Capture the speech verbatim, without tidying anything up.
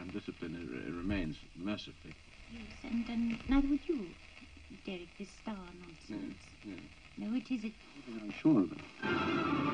discipline uh, remains, mercifully. Yes, and, and neither would you, Derek, this star nonsense. Yes, yes. No, it isn't. I'm sure of it.